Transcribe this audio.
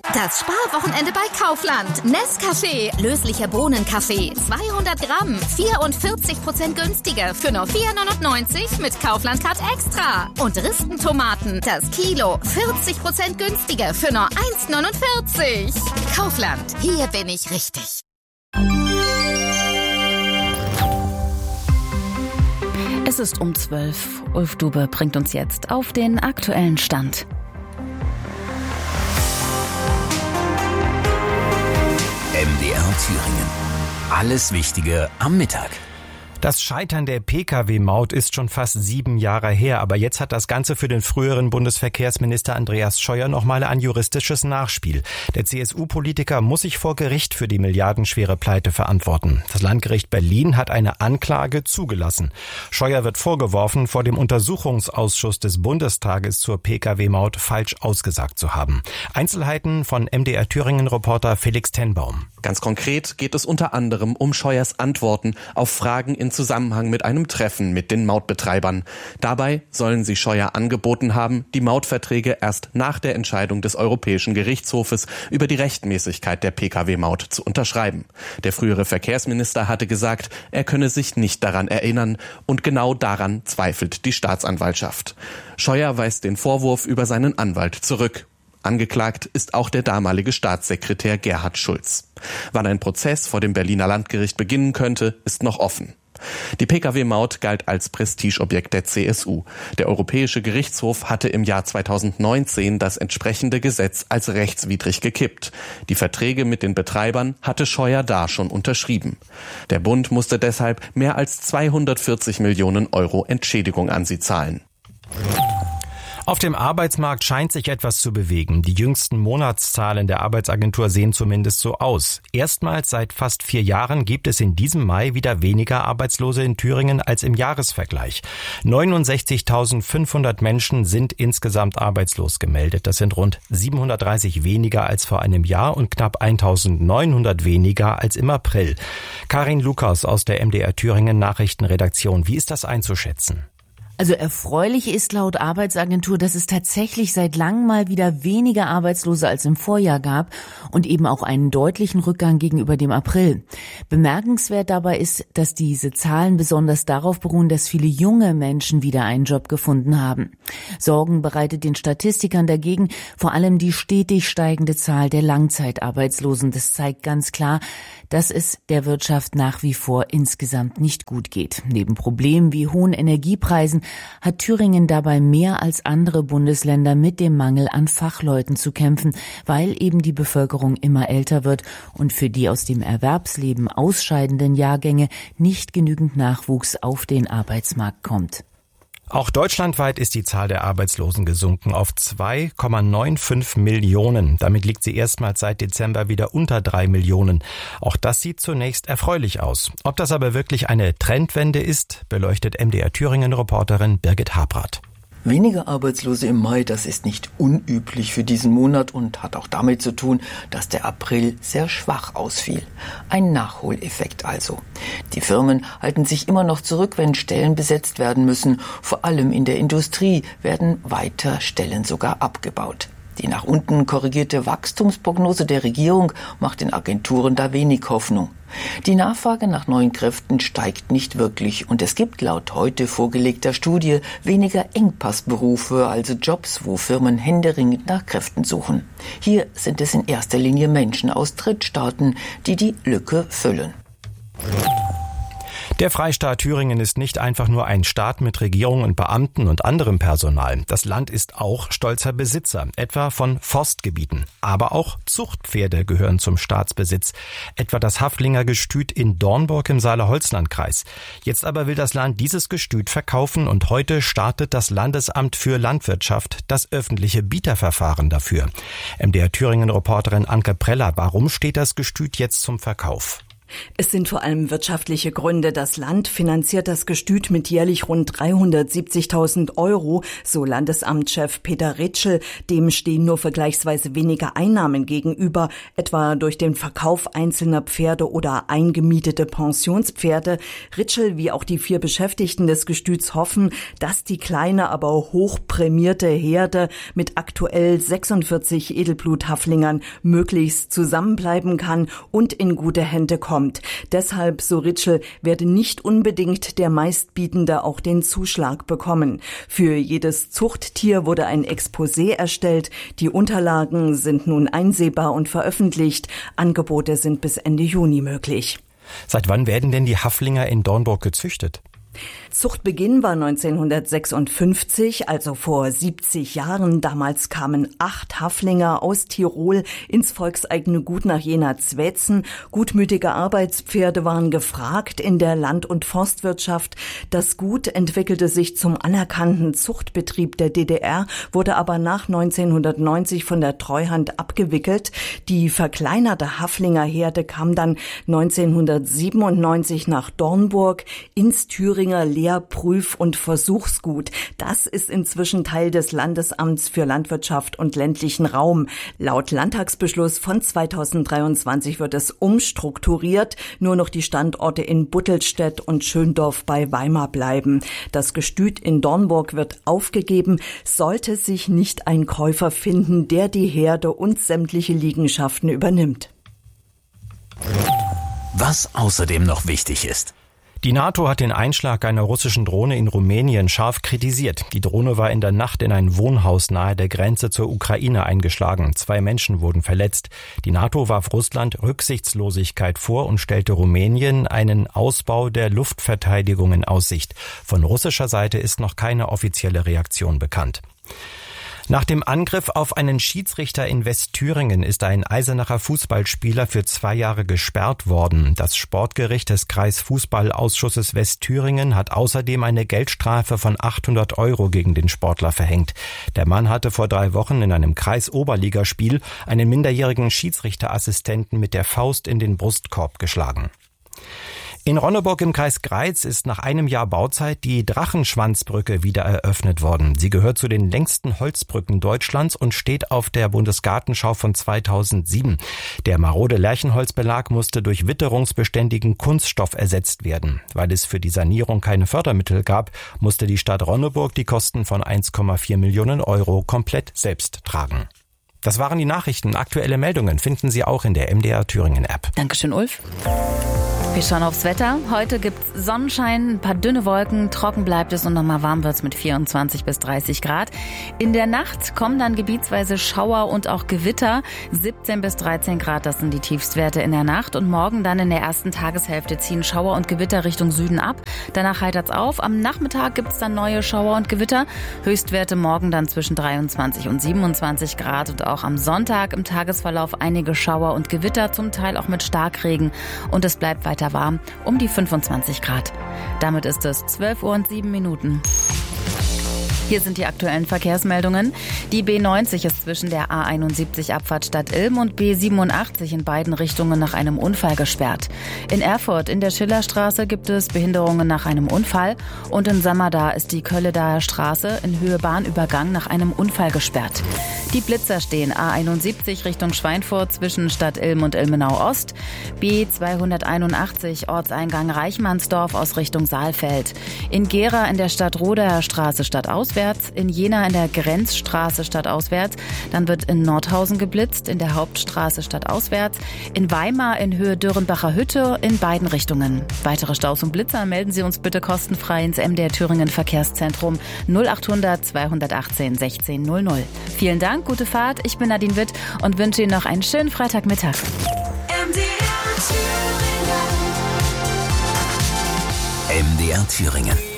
Das Sparwochenende bei Kaufland. Nescafé, löslicher Bohnenkaffee, 200 Gramm, 44% günstiger für nur 4,99 mit Kaufland Card Extra. Und Ristentomaten, das Kilo, 40% günstiger für nur 1,49. Kaufland, hier bin ich richtig. Es ist um 12. Ulf Dube bringt uns jetzt auf den aktuellen Stand. MDR Thüringen. Alles Wichtige am Mittag. Das Scheitern der Pkw-Maut ist schon fast 7 Jahre her, aber jetzt hat das Ganze für den früheren Bundesverkehrsminister Andreas Scheuer nochmal ein juristisches Nachspiel. Der CSU-Politiker muss sich vor Gericht für die milliardenschwere Pleite verantworten. Das Landgericht Berlin hat eine Anklage zugelassen. Scheuer wird vorgeworfen, vor dem Untersuchungsausschuss des Bundestages zur Pkw-Maut falsch ausgesagt zu haben. Einzelheiten von MDR Thüringen-Reporter Felix Tenbaum. Ganz konkret geht es unter anderem um Scheuers Antworten auf Fragen in Zusammenhang mit einem Treffen mit den Mautbetreibern. Dabei sollen sie Scheuer angeboten haben, die Mautverträge erst nach der Entscheidung des Europäischen Gerichtshofes über die Rechtmäßigkeit der Pkw-Maut zu unterschreiben. Der frühere Verkehrsminister hatte gesagt, er könne sich nicht daran erinnern, und genau daran zweifelt die Staatsanwaltschaft. Scheuer weist den Vorwurf über seinen Anwalt zurück. Angeklagt ist auch der damalige Staatssekretär Gerhard Schulz. Wann ein Prozess vor dem Berliner Landgericht beginnen könnte, ist noch offen. Die Pkw-Maut galt als Prestigeobjekt der CSU. Der Europäische Gerichtshof hatte im Jahr 2019 das entsprechende Gesetz als rechtswidrig gekippt. Die Verträge mit den Betreibern hatte Scheuer da schon unterschrieben. Der Bund musste deshalb mehr als 240 Millionen Euro Entschädigung an sie zahlen. Auf dem Arbeitsmarkt scheint sich etwas zu bewegen. Die jüngsten Monatszahlen der Arbeitsagentur sehen zumindest so aus. Erstmals seit fast 4 Jahren gibt es in diesem Mai wieder weniger Arbeitslose in Thüringen als im Jahresvergleich. 69.500 Menschen sind insgesamt arbeitslos gemeldet. Das sind rund 730 weniger als vor einem Jahr und knapp 1.900 weniger als im April. Karin Lukas aus der MDR Thüringen Nachrichtenredaktion. Wie ist das einzuschätzen? Also erfreulich ist laut Arbeitsagentur, dass es tatsächlich seit langem mal wieder weniger Arbeitslose als im Vorjahr gab und eben auch einen deutlichen Rückgang gegenüber dem April. Bemerkenswert dabei ist, dass diese Zahlen besonders darauf beruhen, dass viele junge Menschen wieder einen Job gefunden haben. Sorgen bereitet den Statistikern dagegen vor allem die stetig steigende Zahl der Langzeitarbeitslosen. Das zeigt ganz klar, dass es der Wirtschaft nach wie vor insgesamt nicht gut geht. Neben Problemen wie hohen Energiepreisen hat Thüringen dabei mehr als andere Bundesländer mit dem Mangel an Fachleuten zu kämpfen, weil eben die Bevölkerung immer älter wird und für die aus dem Erwerbsleben ausscheidenden Jahrgänge nicht genügend Nachwuchs auf den Arbeitsmarkt kommt. Auch deutschlandweit ist die Zahl der Arbeitslosen gesunken auf 2,95 Millionen. Damit liegt sie erstmals seit Dezember wieder unter 3 Millionen. Auch das sieht zunächst erfreulich aus. Ob das aber wirklich eine Trendwende ist, beleuchtet MDR Thüringen-Reporterin Birgit Habrath. Weniger Arbeitslose im Mai, das ist nicht unüblich für diesen Monat und hat auch damit zu tun, dass der April sehr schwach ausfiel. Ein Nachholeffekt also. Die Firmen halten sich immer noch zurück, wenn Stellen besetzt werden müssen. Vor allem in der Industrie werden weiter Stellen sogar abgebaut. Die nach unten korrigierte Wachstumsprognose der Regierung macht den Agenturen da wenig Hoffnung. Die Nachfrage nach neuen Kräften steigt nicht wirklich und es gibt laut heute vorgelegter Studie weniger Engpassberufe, also Jobs, wo Firmen händeringend nach Kräften suchen. Hier sind es in erster Linie Menschen aus Drittstaaten, die die Lücke füllen. Der Freistaat Thüringen ist nicht einfach nur ein Staat mit Regierung und Beamten und anderem Personal. Das Land ist auch stolzer Besitzer, etwa von Forstgebieten. Aber auch Zuchtpferde gehören zum Staatsbesitz, etwa das Haflinger Gestüt in Dornburg im Saale-Holzland-Kreis. Jetzt aber will das Land dieses Gestüt verkaufen und heute startet das Landesamt für Landwirtschaft das öffentliche Bieterverfahren dafür. MDR Thüringen-Reporterin Anke Preller, warum steht das Gestüt jetzt zum Verkauf? Es sind vor allem wirtschaftliche Gründe. Das Land finanziert das Gestüt mit jährlich rund 370.000 €, so Landesamtschef Peter Ritschl. Dem stehen nur vergleichsweise weniger Einnahmen gegenüber, etwa durch den Verkauf einzelner Pferde oder eingemietete Pensionspferde. Ritschl wie auch die 4 Beschäftigten des Gestüts hoffen, dass die kleine, aber hochprämierte Herde mit aktuell 46 Edelblut-Haflingern möglichst zusammenbleiben kann und in gute Hände kommt. Deshalb, so Ritschl, werde nicht unbedingt der Meistbietende auch den Zuschlag bekommen. Für jedes Zuchttier wurde ein Exposé erstellt. Die Unterlagen sind nun einsehbar und veröffentlicht. Angebote sind bis Ende Juni möglich. Seit wann werden denn die Haflinger in Dornburg gezüchtet? Zuchtbeginn war 1956, also vor 70 Jahren. Damals kamen 8 Haflinger aus Tirol ins volkseigene Gut nach Jena-Zweitzen. Gutmütige Arbeitspferde waren gefragt in der Land- und Forstwirtschaft. Das Gut entwickelte sich zum anerkannten Zuchtbetrieb der DDR, wurde aber nach 1990 von der Treuhand abgewickelt. Die verkleinerte Haflinger-Herde kam dann 1997 nach Dornburg ins Thüringer Lehrprüf- und Versuchsgut. Das ist inzwischen Teil des Landesamts für Landwirtschaft und ländlichen Raum. Laut Landtagsbeschluss von 2023 wird es umstrukturiert. Nur noch die Standorte in Buttelstedt und Schöndorf bei Weimar bleiben. Das Gestüt in Dornburg wird aufgegeben, sollte sich nicht ein Käufer finden, der die Herde und sämtliche Liegenschaften übernimmt. Was außerdem noch wichtig ist. Die NATO hat den Einschlag einer russischen Drohne in Rumänien scharf kritisiert. Die Drohne war in der Nacht in ein Wohnhaus nahe der Grenze zur Ukraine eingeschlagen. 2 Menschen wurden verletzt. Die NATO warf Russland Rücksichtslosigkeit vor und stellte Rumänien einen Ausbau der Luftverteidigung in Aussicht. Von russischer Seite ist noch keine offizielle Reaktion bekannt. Nach dem Angriff auf einen Schiedsrichter in Westthüringen ist ein Eisenacher Fußballspieler für 2 Jahre gesperrt worden. Das Sportgericht des Kreisfußballausschusses Westthüringen hat außerdem eine Geldstrafe von 800 € gegen den Sportler verhängt. Der Mann hatte vor 3 Wochen in einem Kreisoberligaspiel einen minderjährigen Schiedsrichterassistenten mit der Faust in den Brustkorb geschlagen. In Ronneburg im Kreis Greiz ist nach einem Jahr Bauzeit die Drachenschwanzbrücke wieder eröffnet worden. Sie gehört zu den längsten Holzbrücken Deutschlands und steht auf der Bundesgartenschau von 2007. Der marode Lärchenholzbelag musste durch witterungsbeständigen Kunststoff ersetzt werden. Weil es für die Sanierung keine Fördermittel gab, musste die Stadt Ronneburg die Kosten von 1,4 Millionen € komplett selbst tragen. Das waren die Nachrichten. Aktuelle Meldungen finden Sie auch in der MDR Thüringen App. Dankeschön, Ulf. Wir schauen aufs Wetter. Heute gibt's Sonnenschein, ein paar dünne Wolken, trocken bleibt es und nochmal warm wird's mit 24 bis 30 Grad. In der Nacht kommen dann gebietsweise Schauer und auch Gewitter. 17 bis 13 Grad, das sind die Tiefstwerte in der Nacht. Und morgen dann in der ersten Tageshälfte ziehen Schauer und Gewitter Richtung Süden ab. Danach heitert's auf. Am Nachmittag gibt's dann neue Schauer und Gewitter. Höchstwerte morgen dann zwischen 23 und 27 Grad. Und auch am Sonntag im Tagesverlauf einige Schauer und Gewitter, zum Teil auch mit Starkregen. Und es bleibt weiter warm, um die 25 Grad. Damit ist es 12:07 . Hier sind die aktuellen Verkehrsmeldungen. Die B90 ist zwischen der A71 Abfahrt Stadt Ilm und B87 in beiden Richtungen nach einem Unfall gesperrt. In Erfurt in der Schillerstraße gibt es Behinderungen nach einem Unfall und in Sammerda ist die Kölledaer Straße in Höhe Bahnübergang nach einem Unfall gesperrt. Die Blitzer stehen A71 Richtung Schweinfurt zwischen Stadt Ilm und Ilmenau Ost, B281 Ortseingang Reichmannsdorf aus Richtung Saalfeld. In Gera in der Stadtrodaer Straße stadtauswärts, in Jena in der Grenzstraße stadtauswärts, dann wird in Nordhausen geblitzt, in der Hauptstraße stadtauswärts, in Weimar in Höhe Dürrenbacher Hütte in beiden Richtungen. Weitere Staus und Blitzer melden Sie uns bitte kostenfrei ins MDR Thüringen Verkehrszentrum 0800 218 1600. Vielen Dank, gute Fahrt, ich bin Nadine Witt und wünsche Ihnen noch einen schönen Freitagmittag. MDR Thüringen.